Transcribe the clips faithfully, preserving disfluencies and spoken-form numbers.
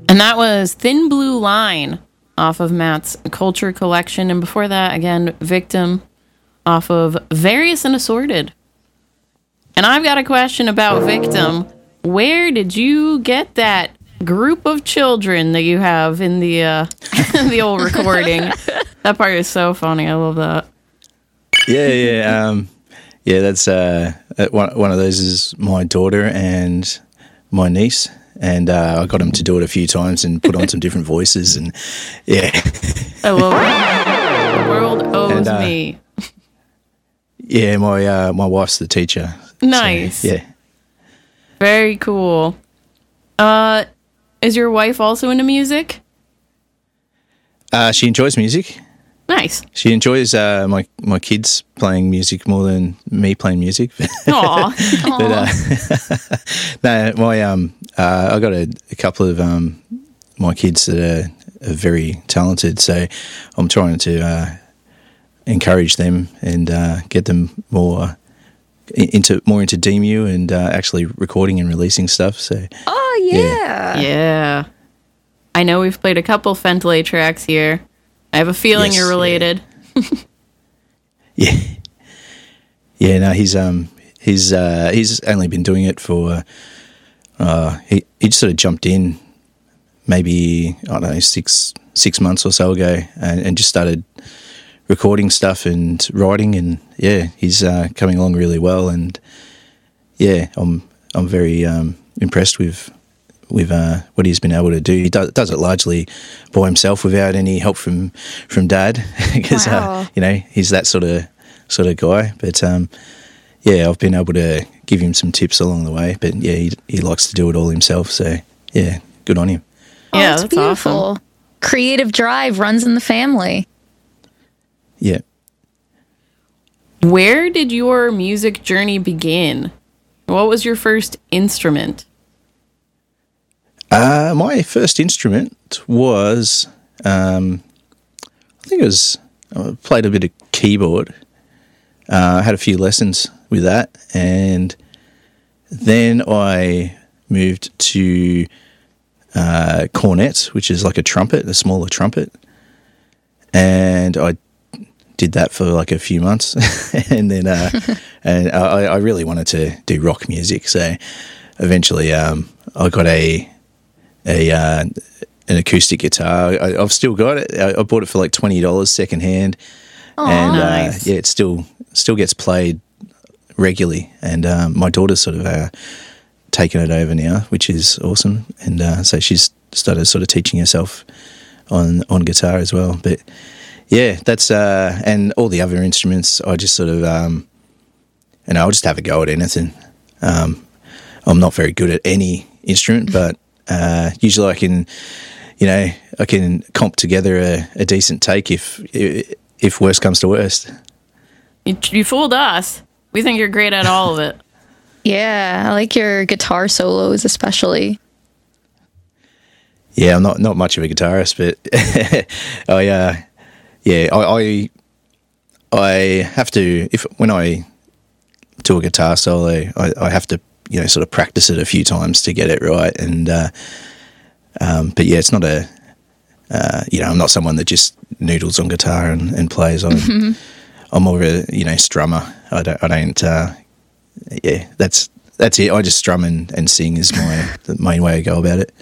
And that was Thin Blue Line off of Matt's Culture Collection. And before that, again, Victim off of Various and Assorted. And I've got a question about Victim. Where did you get that group of children that you have in the uh, the old recording? That part is so funny. I love that. Yeah, yeah. Um, yeah, that's uh, one, one of those is my daughter and my niece. And uh, I got him to do it a few times and put on some different voices. And yeah. I love it. The world owes and, uh, me. Yeah, my uh, my wife's the teacher. Nice. So, yeah. Very cool. Uh, is your wife also into music? Uh, she enjoys music. Nice. She enjoys uh, my my kids playing music more than me playing music. Aww. but uh, no, my um, uh, I got a, a couple of um, my kids that are, are very talented, so I'm trying to uh, encourage them and uh, get them more into more into D M U and uh, actually recording and releasing stuff. So oh yeah, yeah. yeah. I know we've played a couple Fentley tracks here. I have a feeling yes, you're related. Yeah. yeah, yeah. No, he's um he's uh, he's only been doing it for uh he he just sort of jumped in maybe I don't know six six months or so ago and, and just started recording stuff and writing, and yeah, he's uh, coming along really well, and yeah, I'm I'm very um, impressed with with uh, what he's been able to do. He does, does it largely by himself without any help from from Dad, because wow. uh, you know he's that sort of sort of guy. But um, yeah, I've been able to give him some tips along the way. But yeah, he he likes to do it all himself. So yeah, good on him. Oh, yeah, that's, that's beautiful. Awesome. Creative drive runs in the family. Yeah. Where did your music journey begin? What was your first instrument? Uh, my first instrument was, um, I think it was, I played a bit of keyboard. Uh, I had a few lessons with that, and then I moved to uh, cornet, which is like a trumpet, a smaller trumpet, and I did that for like a few months, and then uh, and I, I really wanted to do rock music, so eventually um, I got a a uh, an acoustic guitar. I, I've still got it. I, I bought it for like twenty dollars second hand, Aww, and nice. uh, yeah, it still still gets played regularly. And um, my daughter's sort of uh, taken it over now, which is awesome. And uh, so she's started sort of teaching herself on on guitar as well. But yeah, that's uh, and all the other instruments. I just sort of um, and I'll just have a go at anything. Um, I'm not very good at any instrument, but uh, usually I can, you know, I can comp together a, a decent take if if worst comes to worst. You, you fooled us. We think you're great at all of it. Yeah, I like your guitar solos especially. Yeah, I'm not not much of a guitarist, but I uh, yeah, I, I I have to if when I do a guitar solo, I, I have to you know sort of practice it a few times to get it right. And uh, um, but yeah, it's not a uh, you know I'm not someone that just noodles on guitar and, and plays. I'm mm-hmm. I'm more of a you know strummer. I don't I don't uh, yeah that's that's it. I just strum and, and sing is my the main way I go about it.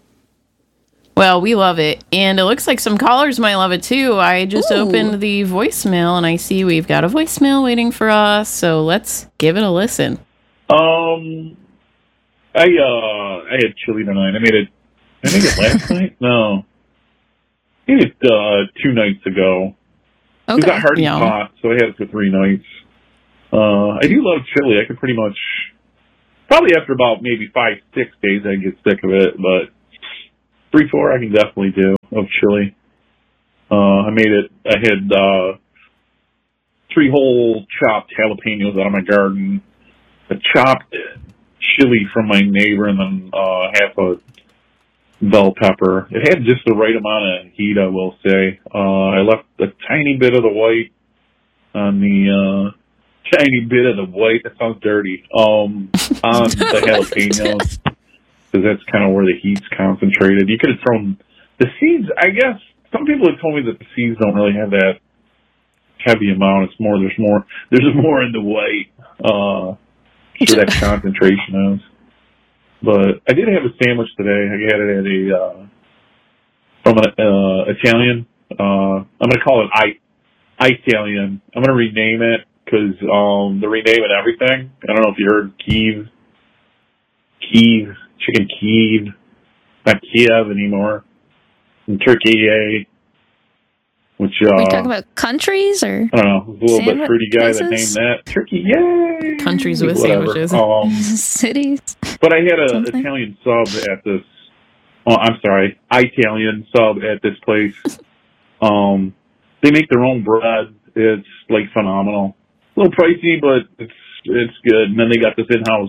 Well, we love it, and it looks like some callers might love it too. I just Ooh. opened the voicemail, and I see we've got a voicemail waiting for us, so let's give it a listen. Um, I uh, I had chili tonight. I made it. Did I make it last night? No, I made it uh, two nights ago. Okay. It got hard and Yeah. hot, so I had it for three nights. Uh, I do love chili. I could pretty much, probably after about maybe five, six days, I'd get sick of it, but three, four, I can definitely do of chili. Uh, I made it, I had, uh, three whole chopped jalapenos out of my garden, a chopped chili from my neighbor, and then, uh, half a bell pepper. It had just the right amount of heat, I will say. Uh, I left a tiny bit of the white on the, uh, tiny bit of the white, that sounds dirty, um, on the jalapenos. because that's kind of where the heat's concentrated. You could have thrown the seeds. I guess some people have told me that the seeds don't really have that heavy amount. It's more there's more there's more in the white. Uh, sure that concentration is. But I did have a sandwich today. I had it at a uh, from an uh, Italian. Uh, I'm going to call it I Italian. I'm going to rename it because um, they're renaming everything. I don't know if you heard Kiev, Kiev, chicken Kiev, not Kiev anymore. In Turkey, eh? Which uh, Are we talking about countries or? I don't know. A little Sandwich bit fruity guy places? that named that Turkey, yay! Countries with Whatever. sandwiches. Um, Cities. But I had an Something. Italian sub at this. Oh, I'm sorry, Italian sub at this place. Um, they make their own bread. It's like phenomenal. A little pricey, but it's it's good. And then they got this in-house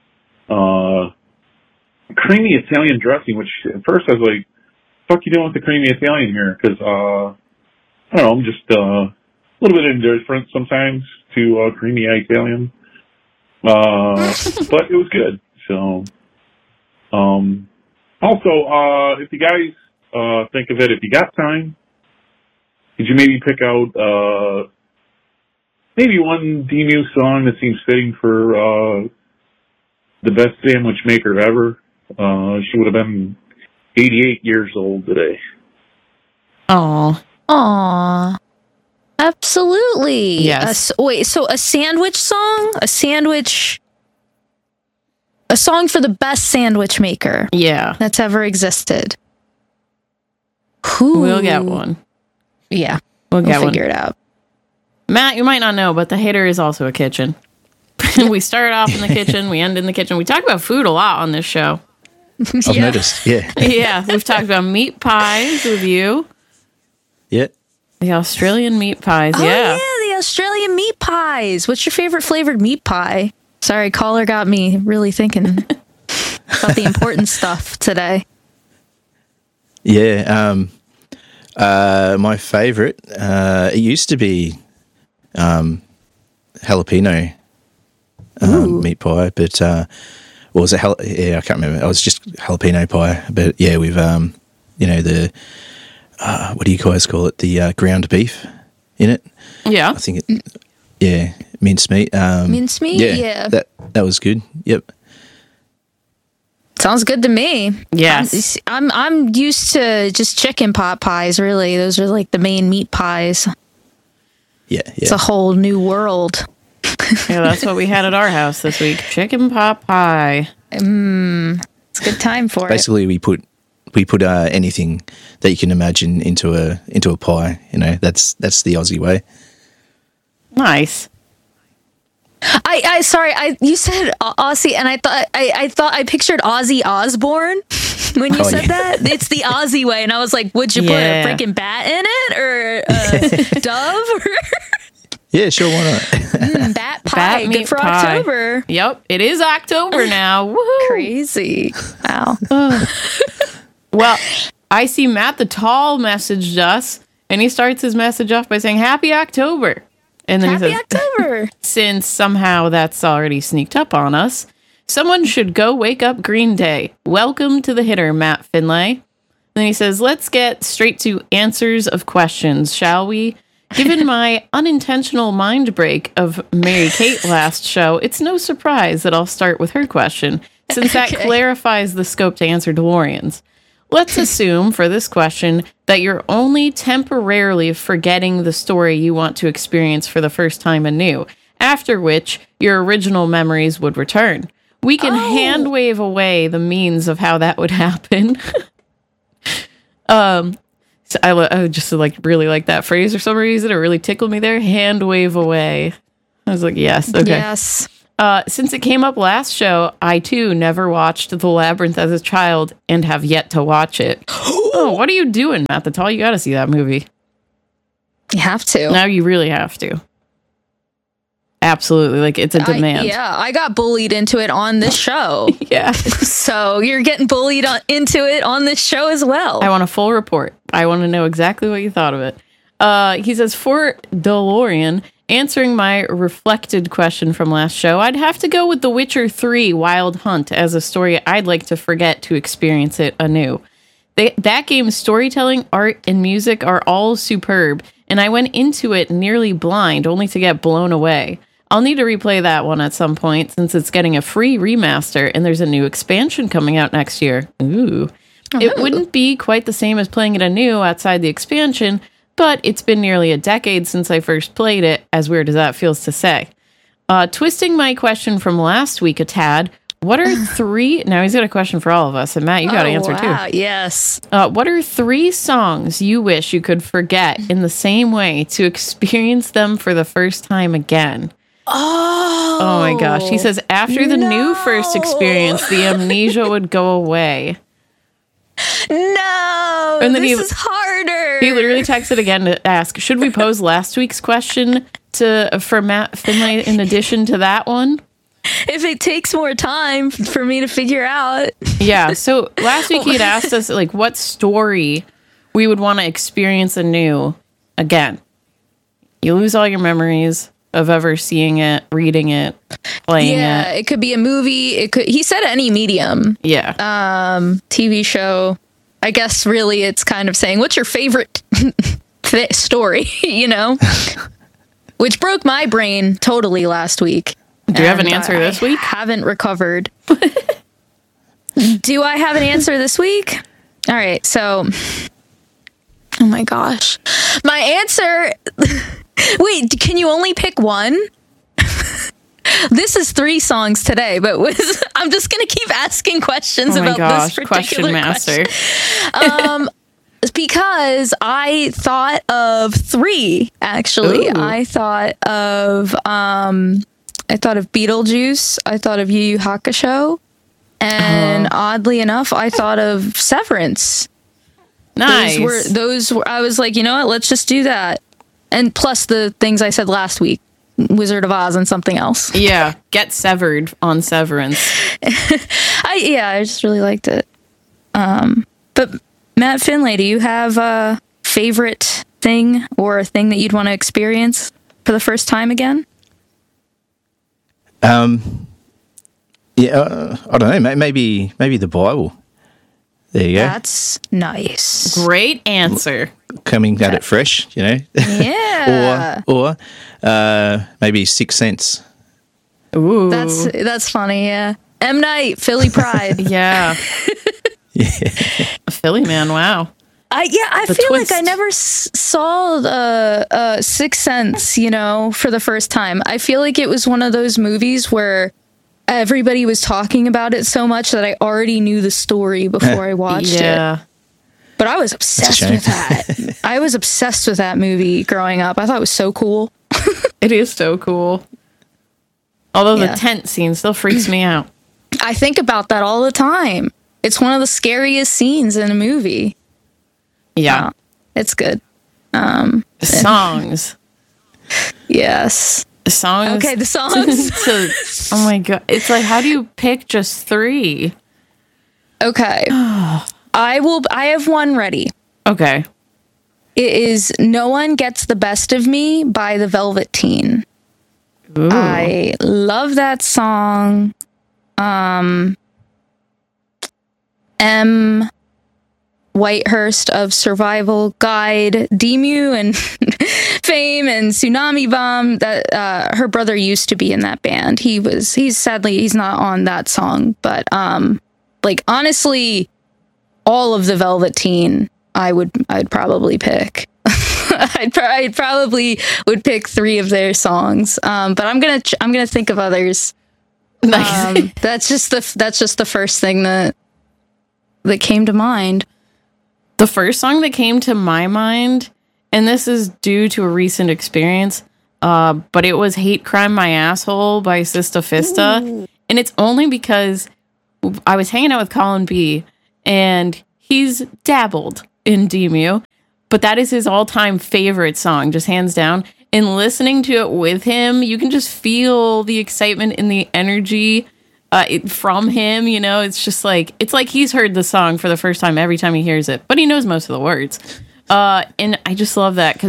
uh, creamy Italian dressing. Which at first I was like, "Fuck you doing with the creamy Italian here?" Because uh, I don't know, I'm just uh, a little bit indifferent sometimes to uh, creamy Italian. Uh, but it was good. So, um, also, uh, if you guys, uh, think of it, if you got time, could you maybe pick out, uh, maybe one D-Mew song that seems fitting for, uh, the best sandwich maker ever? Uh, she would have been eighty-eight years old today. Oh, Aw. Absolutely. Yes. A s- wait, so a sandwich song? A sandwich... A song for the best sandwich maker yeah. that's ever existed. Who? We'll get one. Yeah. We'll We'll get one. figure it out. Matt, you might not know, but the Hitter is also a kitchen. We start off in the kitchen, we end in the kitchen. We talk about food a lot on this show. I've Yeah. noticed. Yeah. Yeah, we've talked about meat pies with you. Yeah. The Australian meat pies, Oh, yeah. yeah, the Australian meat pies. What's your favorite flavored meat pie? Sorry, caller got me really thinking about the important stuff today. Yeah. Um, uh, my favorite, uh, it used to be um, jalapeno um, meat pie, but uh, what was it? Jal- yeah, I can't remember. It was just jalapeno pie, but yeah, with um, you know the uh, what do you guys call it? The uh, ground beef in it. Yeah. I think it. Yeah, mincemeat. Um, Mincemeat? Yeah, Yeah. That that was good. Yep. Sounds good to me. Yes. I'm, I'm I'm used to just chicken pot pies, really. Those are like the main meat pies. Yeah, yeah. It's a whole new world. Yeah, that's what we had at our house this week. Chicken pot pie. It's a good time for it. Basically, we put we put uh, anything that you can imagine into a into a pie. You know, that's that's the Aussie way. Nice. I, I sorry, I you said Au- Aussie, and I thought I, I thought I pictured Ozzy Osbourne when you Oh, said yeah. that. It's the Aussie way, and I was like, would you Yeah. put a freaking bat in it or a dove Yeah, sure, why not? or bat pie? Bat meat Good for pie. October. Yep, it is October now. Woohoo! Crazy. Wow. Well, I see Matt the Tall messaged us, and he starts his message off by saying, Happy October. And then Happy he says, October. since somehow that's already sneaked up on us, someone should go wake up Green Day. Welcome to the Hitter, Matt Finlay. Then he says, let's get straight to answers of questions, shall we? Given my unintentional mind break of Mary Kate last show, it's no surprise that I'll start with her question, since that Okay. clarifies the scope to answer DeLorean's. Let's assume for this question that you're only temporarily forgetting the story you want to experience for the first time anew, after which your original memories would return. We can Oh. hand wave away the means of how that would happen. um, so I, li- I just like really like that phrase for some reason. It really tickled me there. Hand wave away. I was like, yes, okay. Yes. Uh, since it came up last show, I too never watched The Labyrinth as a child and have yet to watch it. Oh, what are you doing, Matt the Tall? You got to see that movie. You have to. Now you really have to. Absolutely, like it's a I- demand. yeah, I got bullied into it on this show. Yeah. So you're getting bullied on, into it on this show as well. I want a full report. I want to know exactly what you thought of it. Uh, he says, for DeLorean, answering my reflected question from last show, I'd have to go with The Witcher three Wild Hunt as a story I'd like to forget to experience it anew. They, that game's storytelling, art, and music are all superb, and I went into it nearly blind, only to get blown away. I'll need to replay that one at some point, since it's getting a free remaster, and there's a new expansion coming out next year. Ooh. Oh. It wouldn't be quite the same as playing it anew outside the expansion, but it's been nearly a decade since I first played it, as weird as that feels to say. Uh, twisting my question from last week a tad, what are three... Now he's got a question for all of us, and Matt, you got to oh, answer wow. too. Yes. Uh, what are three songs you wish you could forget in the same way to experience them for the first time again? Oh. Oh my gosh. He says after the no. new first experience, the amnesia would go away. No, and then this he, is harder. He literally texted again to ask, should we pose last week's question to for Matt Finlay in addition to that one? If it takes more time for me to figure out. Yeah, so last week he had asked us like what story we would want to experience anew again. You lose all your memories of ever seeing it, reading it, playing yeah, it. Yeah, it could be a movie. It could. He said any medium. Yeah. Um, T V show. I guess really it's kind of saying, what's your favorite th- story, you know? Which broke my brain totally last week. Do you have an answer I this week? Haven't recovered. Do I have an answer this week? All right, so... Oh my gosh. My answer... Wait, can you only pick one? This is three songs today, but was, I'm just going to keep asking questions oh my about gosh, this particular question master. question. Um, because I thought of three, actually. Ooh. I thought of... Um, I thought of Beetlejuice. I thought of Yu Yu Hakusho. And uh-huh. oddly enough, I thought of Severance. Nice. Those were, those were, I was like, you know what? Let's just do that. And plus the things I said last week. Wizard of Oz and something else. Yeah. Get severed on Severance. I Yeah, I just really liked it. Um, but Matt Finlay, do you have a favorite thing or a thing that you'd want to experience for the first time again? Um, yeah, uh, I don't know. Maybe, maybe the Bible. There you go. That's nice. Great answer. Coming at it fresh, you know. Yeah. or, or uh, maybe Sixth Sense. Ooh. That's that's funny. Yeah. M. Night, Philly Pride. yeah. Yeah. A Philly man. Wow. I yeah, I The feel twist. like I never s- saw the uh, Sixth Sense, you know, for the first time. I feel like it was one of those movies where everybody was talking about it so much that I already knew the story before I watched yeah. it. But I was obsessed shame. with that. I was obsessed with that movie growing up. I thought it was so cool. It is so cool. Although Yeah. the tent scene still freaks me out. I think about that all the time. It's one of the scariest scenes in a movie. Yeah. Uh, it's good. Um, Songs. yes. Songs. Okay, the songs. to, oh my god. It's like, how do you pick just three? Okay. I will. I have one ready. Okay. It is No One Gets the Best of Me by the Velvet Teen. Ooh. I love that song. Um, M. Whitehurst of Survival Guide, Demu and Fame and Tsunami Bomb. That uh, her brother used to be in that band. He was. He's sadly he's not on that song. But um, like honestly, all of the Velvet Teen, I would I'd probably pick. I'd, pro- I'd probably would pick three of their songs. Um, but I'm gonna ch- I'm gonna think of others. Nice. Um, that's just the that's just the first thing that that came to mind. The first song that came to my mind, and this is due to a recent experience, uh, but it was Hate Crime My Asshole by Sista Fista. Ooh. And it's only because I was hanging out with Colin B, and he's dabbled in Demu, but that is his all-time favorite song, just hands down. And listening to it with him, you can just feel the excitement and the energy Uh, it, from him, you know. It's just like, it's like he's heard the song for the first time every time he hears it, but he knows most of the words. Uh, and I just love that because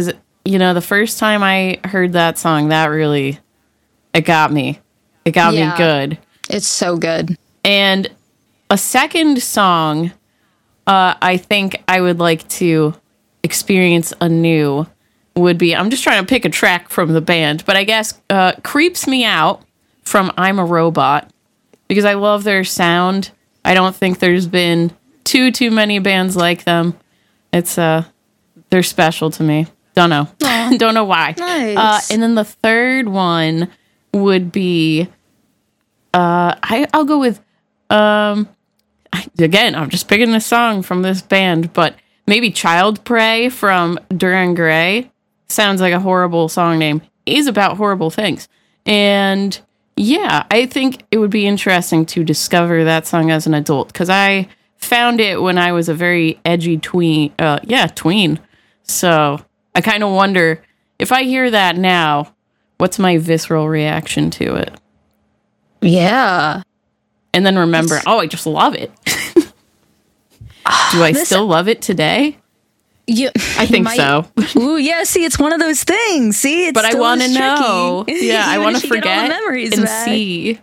you know, the first time I heard that song, that really, it got me. It got Yeah. me good. It's so good. And a second song, uh, I think I would like to experience anew would be, I'm just trying to pick a track from the band, but I guess uh, Creeps Me Out from I'm a Robot, because I love their sound. I don't think there's been too, too many bands like them. It's, uh, they're special to me. Don't know. Don't know why. Nice. Uh, and then the third one would be, uh, I, I'll go with, um, again, I'm just picking a song from this band, but maybe Child Prey from Duran Gray. Sounds like a horrible song name. Is about horrible things. And yeah, I think it would be interesting to discover that song as an adult, because I found it when I was a very edgy tween. Uh, yeah, tween. So I kind of wonder if I hear that now, what's my visceral reaction to it? Yeah. And then remember, oh, I just love it. Do I This- still love it today? You, I think so. Ooh, yeah. See, it's one of those things. See, it's But I still want to is tricky. know. Yeah, I Even want if to you get all the forget memories and back. see.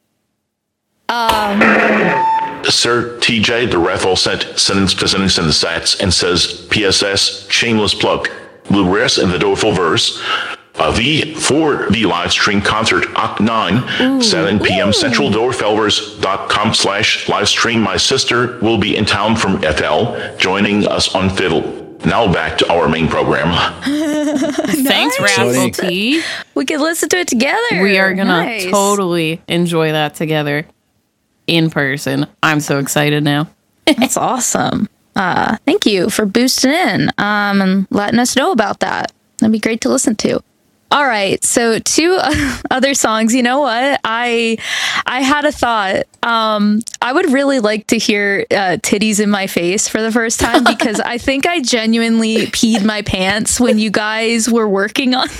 Sir T J, the Rathol sent sends sends in the sats and says, P S S, shameless plug. Bluegrass in the Doleful Verse. Uh, the for the live stream concert Oct nine, seven p.m. Central Doorfelvers dot com slash live stream. My sister will be in town from F L, joining us on fiddle. Now back to our main program. Thanks, Razzle Sorry. T. We could listen to it together. We are going to Nice. totally enjoy that together in person. I'm so excited now. That's awesome. Uh, thank you for boosting in um, and letting us know about that. That'd be great to listen to. All right, so two other songs. You know what? I I had a thought. Um, I would really like to hear uh, "Titties in My Face" for the first time, because I think I genuinely peed my pants when you guys were working on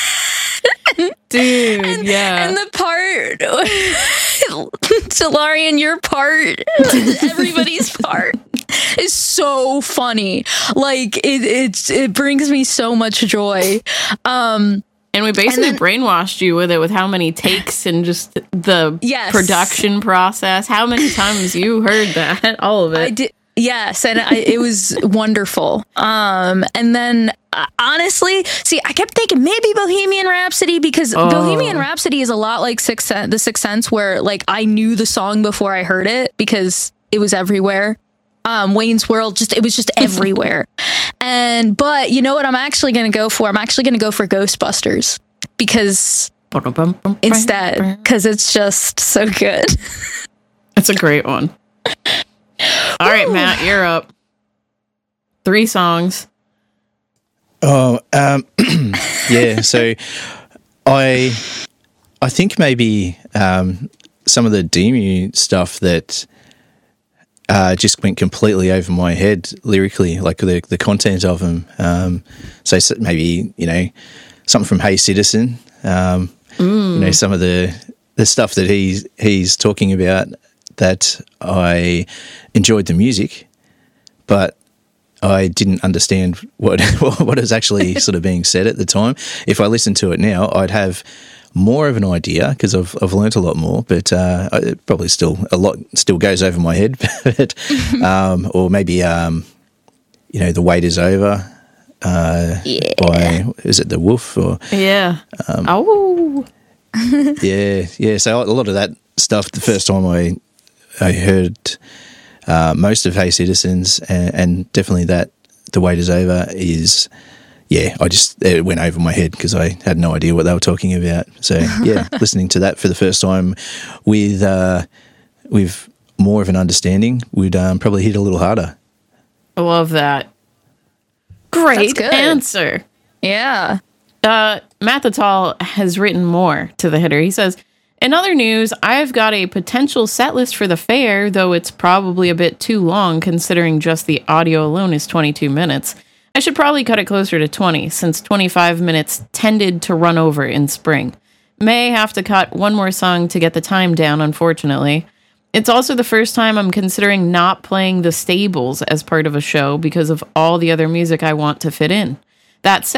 Dude, yeah. and the part, Solarian, your part, everybody's part is so funny. Like it, it's it brings me so much joy. Um, And we basically And then- brainwashed you with it, with how many takes and just the Yes. production process. How many times you heard that? All of it. I did. Yes, and I, it was wonderful. Um, and then uh, honestly, see, I kept thinking maybe Bohemian Rhapsody, because Oh. Bohemian Rhapsody is a lot like Sixth Sense, The Sixth Sense, where like I knew the song before I heard it because it was everywhere. Um, Wayne's World, just it was just everywhere. And but you know what I'm actually going to go for? I'm actually going to go for Ghostbusters, because instead, because it's just so good. It's a great one. All right, Matt, you're up. Three songs. Oh, um, yeah. So I, I think maybe um, some of the Demu stuff that uh, just went completely over my head lyrically, like the the content of them. Um, so s- maybe you know something from Hey Citizen. Um, You know, some of the the stuff that he's he's talking about, that I enjoyed the music, but I didn't understand what what was actually sort of being said at the time. If I listened to it now, I'd have more of an idea, because I've I've learnt a lot more. But uh, it probably still a lot still goes over my head. But um, or maybe um, you know, The Wait Is Over. Uh, Yeah. by is it The Wolf or Yeah. Um, oh. yeah yeah so a lot of that stuff, the first time I I heard uh, most of Hey Citizens, and, and definitely that The Wait Is Over is, yeah, I just, it went over my head because I had no idea what they were talking about. So yeah, listening to that for the first time with uh, with more of an understanding would um, probably hit a little harder. I love that. Great good. answer. Yeah. Uh, Matt the Tall has written more to the hitter. He says, in other news, I've got a potential set list for the fair, though it's probably a bit too long considering just the audio alone is twenty-two minutes. I should probably cut it closer to twenty, since twenty-five minutes tended to run over in spring. May have to cut one more song to get the time down, unfortunately. It's also the first time I'm considering not playing the stables as part of a show because of all the other music I want to fit in. That said,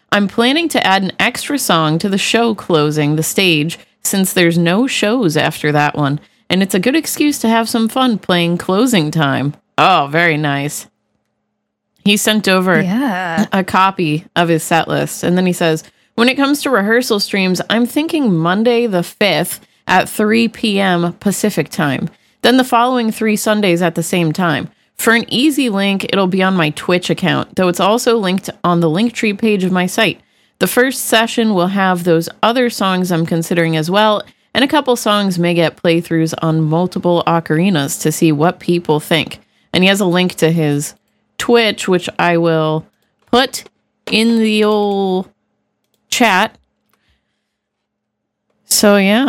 I'm planning to add an extra song to the show closing the stage since there's no shows after that one, and it's a good excuse to have some fun playing closing time. Oh, very nice. He sent over Yeah. a copy of his set list, and then he says, when it comes to rehearsal streams, I'm thinking Monday the fifth at three p.m. Pacific time, then the following three Sundays at the same time. For an easy link, it'll be on my Twitch account, though it's also linked on the Linktree page of my site. The first session will have those other songs I'm considering as well, and a couple songs may get playthroughs on multiple ocarinas to see what people think. And he has a link to his Twitch, which I will put in the old chat. So, yeah.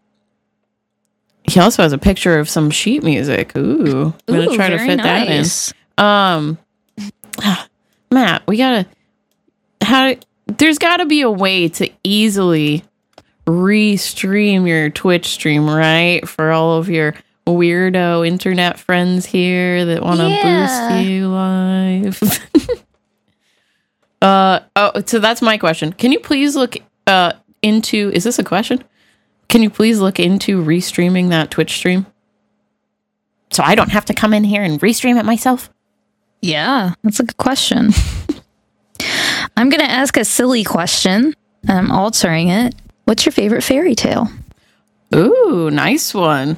He also has a picture of some sheet music. Ooh. I'm going to Ooh, try to very fit nice. that in. Um, Matt, we got to... How... There's got to be a way to easily re-stream your Twitch stream, right? For all of your weirdo internet friends here that want to Yeah. boost you live. uh oh, so that's my question. Can you please look uh into? Is this a question? Can you please look into restreaming that Twitch stream, so I don't have to come in here and restream it myself? Yeah, that's a good question. I'm going to ask a silly question. I'm altering it. What's your favorite fairy tale? Ooh, nice one.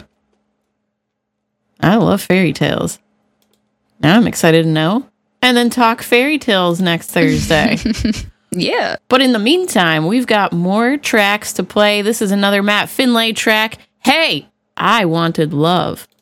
I love fairy tales. Now I'm excited to know. And then talk fairy tales next Thursday. Yeah. But in the meantime, we've got more tracks to play. This is another Matt Finlay track. Hey, I Wanted Love.